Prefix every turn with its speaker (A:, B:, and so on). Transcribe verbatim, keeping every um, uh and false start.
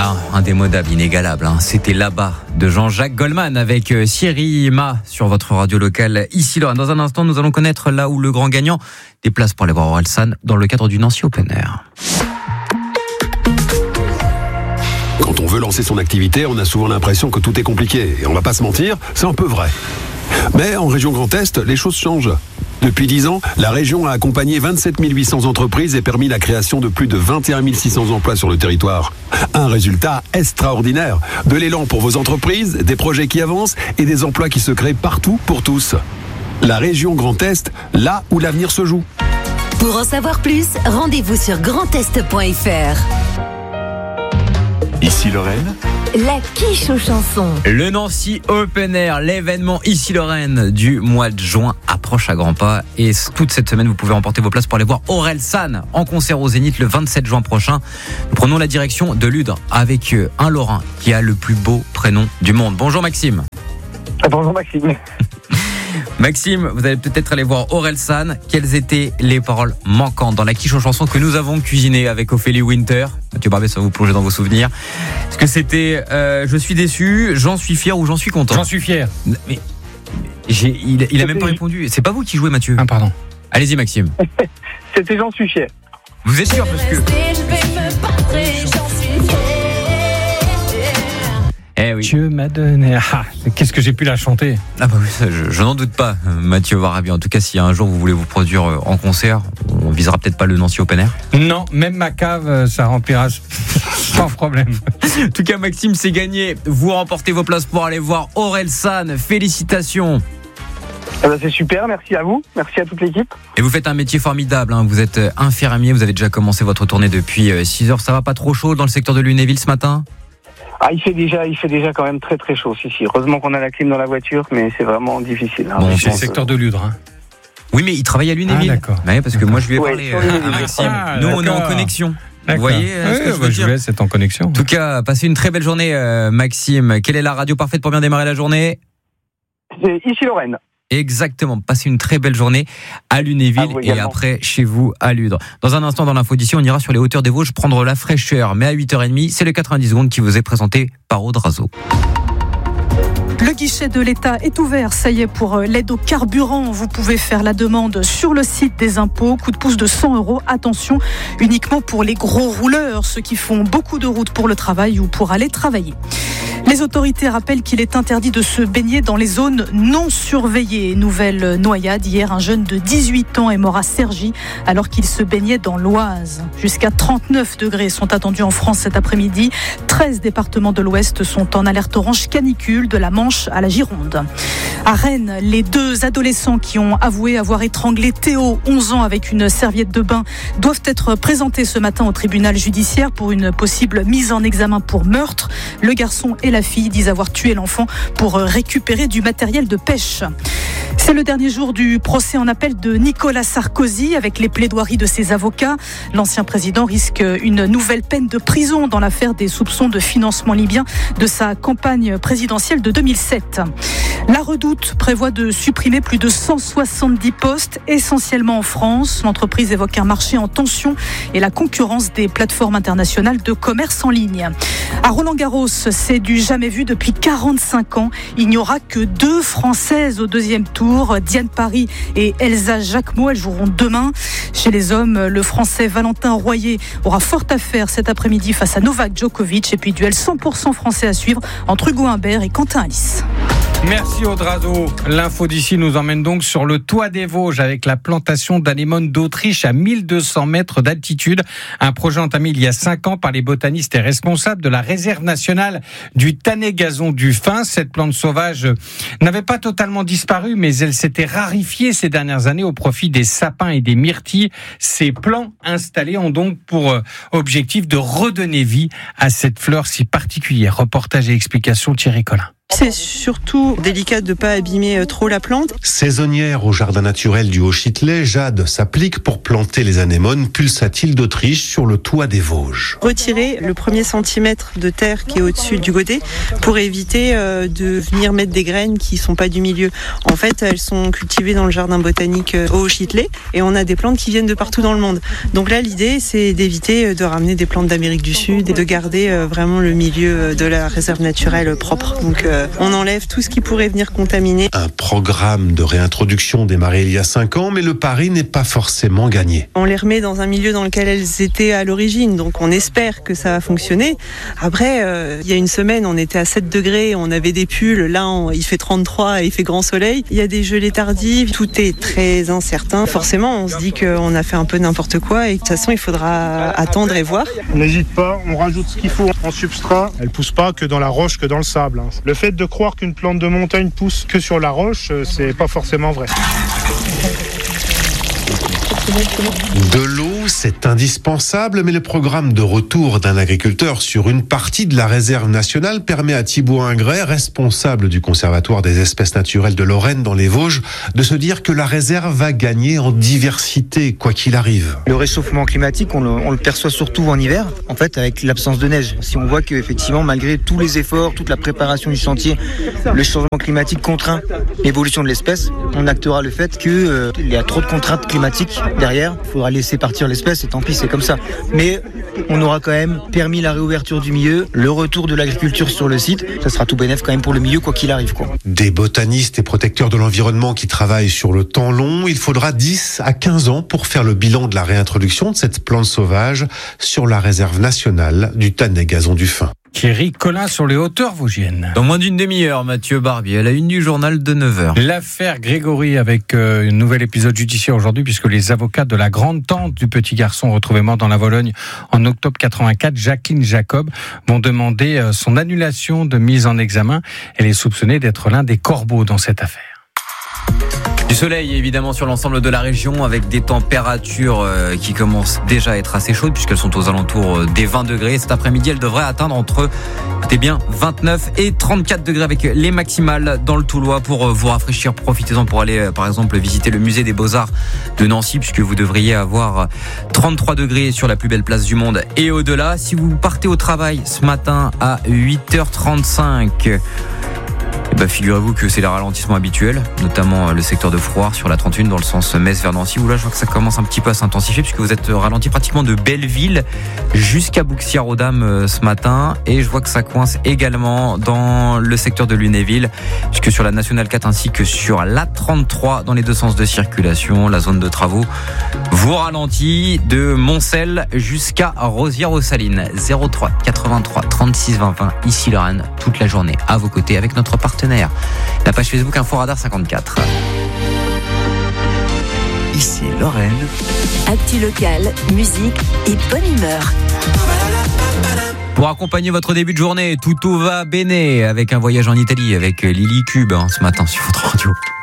A: Ah, indémodable, inégalable. Hein. C'était Là-bas de Jean-Jacques Goldman avec euh, Thierry Ma sur votre radio locale ici Lorraine. Dans un instant, nous allons connaître là où le grand gagnant des places pour aller voir Orelsan dans le cadre du Nancy Open Air.
B: Quand on veut lancer son activité, on a souvent l'impression que tout est compliqué. Et on va pas se mentir, c'est un peu vrai. Mais en région Grand Est, les choses changent. Depuis dix ans, la région a accompagné vingt-sept mille huit cents entreprises et permis la création de plus de vingt et un mille six cents emplois sur le territoire. Un résultat extraordinaire. De l'élan pour vos entreprises, des projets qui avancent et des emplois qui se créent partout pour tous. La région Grand Est, là où l'avenir se joue.
C: Pour en savoir plus, rendez-vous sur grandest point f r.
D: Ici Lorraine,
C: La quiche aux chansons.
A: Le Nancy Open Air, l'événement ici Lorraine du mois de juin approche à grands pas. Et toute cette semaine, vous pouvez remporter vos places pour aller voir Orelsan en concert au Zénith le vingt-sept juin prochain. Nous prenons la direction de Ludre avec un Lorrain qui a le plus beau prénom du monde. Bonjour Maxime.
E: Bonjour Maxime.
A: Maxime, vous allez peut-être aller voir Orelsan. Quelles étaient les paroles manquantes dans la quiche aux chansons que nous avons cuisinée avec Ophélie Winter? Mathieu Barbet, ça va vous plonger dans vos souvenirs. Est-ce que c'était euh, je suis déçu, j'en suis fier ou j'en suis content?
F: J'en suis fier.
A: Mais j'ai, il, il a même pas répondu. C'est pas vous qui jouez, Mathieu.
F: Ah, pardon.
A: Allez-y, Maxime.
E: C'était j'en suis fier.
A: Vous êtes sûr parce que. Eh oui.
F: Dieu m'a donné. Ah, qu'est-ce que j'ai pu la chanter?
A: Ah bah oui, ça, je, je n'en doute pas, Mathieu Warabi. En tout cas, si un jour vous voulez vous produire en concert, on visera peut-être pas le Nancy Open Air.
F: Non, même ma cave, ça remplira sans problème.
A: En tout cas, Maxime, c'est gagné. Vous remportez vos places pour aller voir Orelsan. Félicitations.
E: Ah bah c'est super, merci à vous, merci à toute l'équipe.
A: Et vous faites un métier formidable, hein. Vous êtes infirmier, vous avez déjà commencé votre tournée depuis six heures. Ça va pas trop chaud dans le secteur de Lunéville ce matin?
E: Ah, il fait déjà, il fait déjà quand même très très chaud. Si, si. Heureusement qu'on a la clim dans la voiture, mais c'est vraiment difficile. Hein.
F: Bon, c'est le secteur de Ludre. Hein.
A: Oui, mais il travaille à Lunéville.
F: Ah, d'accord.
A: Ouais, parce que
F: d'accord.
A: moi, je lui ai
E: Ouais,
A: parlé
E: sur
A: à
E: Lunéville.
A: Maxime.
F: Ah,
A: Nous, on est en
F: d'accord.
A: connexion.
F: D'accord.
A: Vous voyez euh, ce que
F: ouais,
A: je veux
F: bah,
A: dire?
F: je vais, c'est en connexion.
A: En tout cas, passez une très belle journée, euh, Maxime. Quelle est la radio parfaite pour bien démarrer la journée?
E: C'est ici Lorraine.
A: Exactement, passez une très belle journée à Lunéville
E: vous
A: et
E: également.
A: après chez vous à Ludre. Dans un instant, dans l'info d'ici, on ira sur les hauteurs des Vosges prendre la fraîcheur. Mais à huit heures trente, c'est le quatre-vingt-dix secondes qui vous est présenté par Audrazo.
G: Le guichet de l'État est ouvert, ça y est, pour l'aide au carburant. Vous pouvez faire la demande sur le site des impôts. Coup de pouce de cent euros. Attention, uniquement pour les gros rouleurs, ceux qui font beaucoup de routes pour le travail ou pour aller travailler. Les autorités rappellent qu'il est interdit de se baigner dans les zones non surveillées. Nouvelle noyade. Hier, un jeune de dix-huit ans est mort à Cergy alors qu'il se baignait dans l'Oise. Jusqu'à trente-neuf degrés sont attendus en France cet après-midi. treize départements de l'Ouest sont en alerte orange canicule, de la Manche à la Gironde. À Rennes, les deux adolescents qui ont avoué avoir étranglé Théo, onze ans, avec une serviette de bain, doivent être présentés ce matin au tribunal judiciaire pour une possible mise en examen pour meurtre. Le garçon et la fille disent avoir tué l'enfant pour récupérer du matériel de pêche. C'est le dernier jour du procès en appel de Nicolas Sarkozy avec les plaidoiries de ses avocats. L'ancien président risque une nouvelle peine de prison dans l'affaire des soupçons de financement libyen de sa campagne présidentielle de deux mille sept. La Redoute prévoit de supprimer plus de cent soixante-dix postes, essentiellement en France. L'entreprise évoque un marché en tension et la concurrence des plateformes internationales de commerce en ligne. À Roland-Garros, c'est du jamais vu depuis quarante-cinq ans. Il n'y aura que deux Françaises au deuxième tour, Diane Paris et Elsa Jacquemot. Elles joueront demain. Chez les hommes, le Français Valentin Royer aura fort à faire cet après-midi face à Novak Djokovic. Et puis duel cent pour cent français à suivre entre Hugo Humbert et Quentin Alice.
F: Merci Audrazo. L'info d'ici nous emmène donc sur le toit des Vosges avec la plantation d'anémones d'Autriche à mille deux cents mètres d'altitude. Un projet entamé il y a cinq ans par les botanistes et responsables de la réserve nationale du Tannet-Gazon du Fin. Cette plante sauvage n'avait pas totalement disparu, mais elle s'était rarifiée ces dernières années au profit des sapins et des myrtilles. Ces plants installés ont donc pour objectif de redonner vie à cette fleur si particulière. Reportage et explication Thierry Collin.
D: C'est surtout délicat de ne pas abîmer trop la plante.
H: Saisonnière au jardin naturel du Haut-Châtelet, Jade s'applique pour planter les anémones pulsatiles d'Autriche sur le toit des Vosges.
D: Retirer le premier centimètre de terre qui est au-dessus du godet pour éviter de venir mettre des graines qui ne sont pas du milieu. En fait, elles sont cultivées dans le jardin botanique au Haut-Châtelet et on a des plantes qui viennent de partout dans le monde. Donc là, l'idée, c'est d'éviter de ramener des plantes d'Amérique du Sud et de garder vraiment le milieu de la réserve naturelle propre. Donc euh, on enlève tout ce qui pourrait venir contaminer.
H: Un programme de réintroduction démarré il y a cinq ans, mais le pari n'est pas forcément gagné.
D: On les remet dans un milieu dans lequel elles étaient à l'origine, donc on espère que ça va fonctionner. Après, euh, il y a une semaine, on était à sept degrés, on avait des pulls, là on, il fait trente-trois et il fait grand soleil. Il y a des gelées tardives, tout est très incertain. Forcément, on se dit qu'on a fait un peu n'importe quoi et de toute façon, il faudra attendre et voir.
I: On n'hésite pas, on rajoute ce qu'il faut en substrat. Elle pousse pas que dans la roche, que dans le sable. Le fait de croire qu'une plante de montagne pousse que sur la roche, c'est pas forcément vrai.
H: De l'eau, c'est indispensable, mais le programme de retour d'un agriculteur sur une partie de la réserve nationale permet à Thibaut Ingray, responsable du Conservatoire des espèces naturelles de Lorraine dans les Vosges, de se dire que la réserve va gagner en diversité, quoi qu'il arrive.
J: Le réchauffement climatique, on le, on le perçoit surtout en hiver, en fait, avec l'absence de neige. Si on voit qu'effectivement, malgré tous les efforts, toute la préparation du chantier, le changement climatique contraint l'évolution de l'espèce, on actera le fait qu'il euh, y a trop de contraintes climatiques derrière. Il faudra laisser partir l'espèce et tant pis, c'est comme ça. Mais on aura quand même permis la réouverture du milieu, le retour de l'agriculture sur le site. Ça sera tout bénef quand même pour le milieu, quoi qu'il arrive, quoi.
H: Des botanistes et protecteurs de l'environnement qui travaillent sur le temps long. Il faudra dix à quinze ans pour faire le bilan de la réintroduction de cette plante sauvage sur la réserve nationale du Tanay-Gazon du Fin.
F: Thierry Collin sur les hauteurs vosgiennes.
A: Dans moins d'une demi-heure, Mathieu Barbier, à la une du journal de neuf heures.
F: L'affaire Grégory avec euh, un nouvel épisode judiciaire aujourd'hui puisque les avocats de la grande-tante du petit garçon retrouvé mort dans la Vologne en octobre quatre-vingt-quatre, Jacqueline Jacob, vont demander euh, son annulation de mise en examen. Elle est soupçonnée d'être l'un des corbeaux dans cette affaire.
A: Du soleil évidemment sur l'ensemble de la région avec des températures euh, qui commencent déjà à être assez chaudes puisqu'elles sont aux alentours euh, des vingt degrés. Cet après-midi, elles devraient atteindre entre eh bien, vingt-neuf et trente-quatre degrés avec les maximales dans le Toulois. Pour euh, vous rafraîchir, profitez-en pour aller euh, par exemple visiter le musée des Beaux-Arts de Nancy puisque vous devriez avoir trente-trois degrés sur la plus belle place du monde et au-delà. Si vous partez au travail ce matin à huit heures trente-cinq... Eh ben, figurez-vous que c'est le ralentissement habituel, notamment le secteur de Frouard sur la trente et un dans le sens Metz vers Nancy, où là je vois que ça commence un petit peu à s'intensifier puisque vous êtes ralenti pratiquement de Belleville jusqu'à Bouxières-aux-Dames ce matin, et je vois que ça coince également dans le secteur de Lunéville puisque sur la nationale quatre ainsi que sur la trente-trois dans les deux sens de circulation, la zone de travaux vous ralentit de Moncel jusqu'à Rosières-aux-Salines. Zéro trois quatre-vingt-trois trente-six vingt vingt ici Lorraine, toute la journée à vos côtés avec notre partenaire. La page Facebook Inforadar cinquante-quatre.
K: Ici Lorraine.
C: Actu locale, musique et bonne humeur.
A: Pour accompagner votre début de journée, Tutto va bene avec un voyage en Italie avec Lily Cube hein, ce matin sur votre radio.